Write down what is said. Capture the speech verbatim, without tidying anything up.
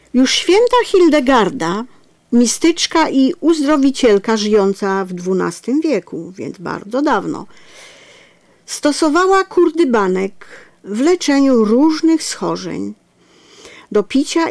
Już święta Hildegarda, mistyczka i uzdrowicielka żyjąca w dwunastym wieku, więc bardzo dawno, stosowała kurdybanek w leczeniu różnych schorzeń. Do picia